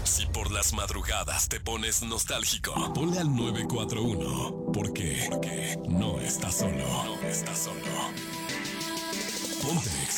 Si por las madrugadas te pones nostálgico, ponle al 941. Porque no estás solo. No estás solo. Ponte